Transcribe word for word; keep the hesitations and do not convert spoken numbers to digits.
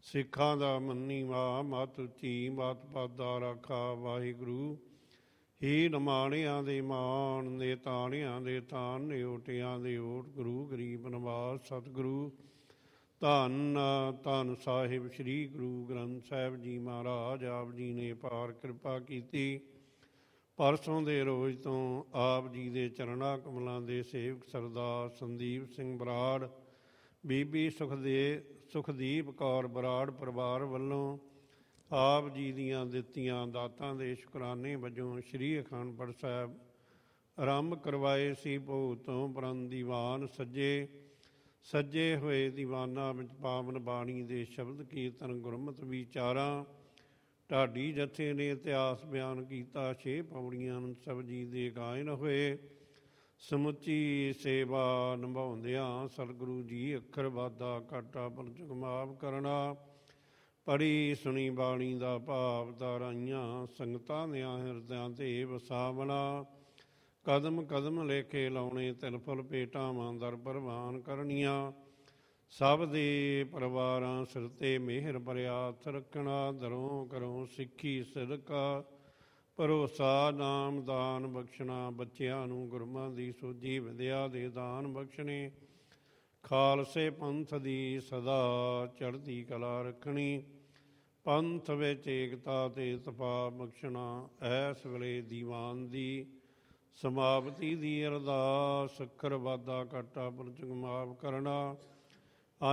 ਸਿੱਖਾਂ ਦਾ ਮੰਨੀਵਾ ਮਤ ਉੱਚੀ ਮਤ ਪਾਦਾ ਰਾਖਾ ਵਾਹਿਗੁਰੂ। ਹੀ ਨਮਾਣਿਆਂ ਦੇ ਮਾਣ ਨੇ ਤਾਣਿਆਂ ਦੇ ਤਾਣ ਨੇ ਓਟਿਆਂ ਦੇ ਓਟ ਗੁਰੂ ਗਰੀਬ ਨਿਵਾਸ ਸਤਿਗੁਰੂ ਧੰਨ ਧੰਨ ਸਾਹਿਬ ਸ੍ਰੀ ਗੁਰੂ ਗ੍ਰੰਥ ਸਾਹਿਬ ਜੀ ਮਹਾਰਾਜ। ਆਪ ਜੀ ਨੇ ਪਾਰ ਕਿਰਪਾ ਕੀਤੀ। ਪਰਸੋਂ ਦੇ ਰੋਜ਼ ਤੋਂ ਆਪ ਜੀ ਦੇ ਚਰਨਾਂ ਕਮਲਾਂ ਦੇ ਸੇਵਕ ਸਰਦਾਰ ਸੰਦੀਪ ਸਿੰਘ ਬਰਾੜ, ਬੀਬੀ ਸੁਖਦੇ ਸੁਖਦੀਪ ਕੌਰ ਬਰਾੜ ਪਰਿਵਾਰ ਵੱਲੋਂ ਆਪ ਜੀ ਦੀਆਂ ਦਿੱਤੀਆਂ ਦਾਤਾਂ ਦੇ ਸ਼ੁਕਰਾਨੇ ਵਜੋਂ ਸ੍ਰੀ ਅਖੰਡ ਪਾਠ ਸਾਹਿਬ ਆਰੰਭ ਕਰਵਾਏ ਸੀ। ਭੋਗ ਤੋਂ ਉਪਰੰਤ ਦੀਵਾਨ ਸੱਜੇ ਸੱਜੇ ਹੋਏ ਦੀਵਾਨਾਂ ਵਿੱਚ ਪਾਵਨ ਬਾਣੀ ਦੇ ਸ਼ਬਦ ਕੀਰਤਨ ਗੁਰਮਤਿ ਵਿਚਾਰਾਂ ਢਾਡੀ ਜਥੇ ਨੇ ਇਤਿਹਾਸ ਬਿਆਨ ਕੀਤਾ। ਛੇ ਪੌੜੀਆਂ ਸਭ ਜੀ ਦੇ ਗਾਇਨ ਹੋਏ। ਸਮੁੱਚੀ ਸੇਵਾ ਨਿਭਾਉਂਦਿਆਂ ਸਤਿਗੁਰੂ ਜੀ ਅੱਖਰ ਵਾਧਾ ਘਾਟਾ ਪਰਚੁਕ ਮਾਫ ਕਰਨਾ। ਪੜ੍ਹੀ ਸੁਣੀ ਬਾਣੀ ਦਾ ਭਾਵ ਧਾਰਾਈਆਂ ਸੰਗਤਾਂ ਦਿਆਂ ਹਿਰਦਿਆਂ ਤੇ ਵਸਾਵਣਾ। ਕਦਮ ਕਦਮ ਲੇਖੇ ਲਾਉਣੇ ਤਿਲ ਫੁਲ ਭੇਟਾਵਾਂ ਦਰ ਪ੍ਰਵਾਨ ਕਰਨੀਆਂ। ਸਭ ਦੇ ਪਰਿਵਾਰਾਂ ਸਿਰ 'ਤੇ ਮਿਹਰ ਭਰਿਆ ਹੱਥ ਰੱਖਣਾ। ਦਰੋਂ ਕਰੋਂ ਸਿੱਖੀ ਸਿਦਕਾ ਭਰੋਸਾ ਨਾਮ ਦਾਨ ਬਖਸ਼ਣਾ। ਬੱਚਿਆਂ ਨੂੰ ਗੁਰਮਾਂ ਦੀ ਸੋਝੀ ਵਿਦਿਆ ਦੇ ਦਾਨ ਬਖਸ਼ਣੇ। ਖਾਲਸੇ ਪੰਥ ਦੀ ਸਦਾ ਚੜ੍ਹਦੀ ਕਲਾ ਰੱਖਣੀ। ਪੰਥ ਵਿੱਚ ਏਕਤਾ ਤੇ ਇਤਫਾਕ ਬਖਸ਼ਣਾ। ਐਸ ਵੇਲੇ ਦੀਵਾਨ ਦੀ ਸਮਾਪਤੀ ਦੀ ਅਰਦਾਸ ਅੱਖਰ ਵਾਧਾ ਘਾਟਾ ਪਰਚੁਕ ਮਾਫ ਕਰਨਾ।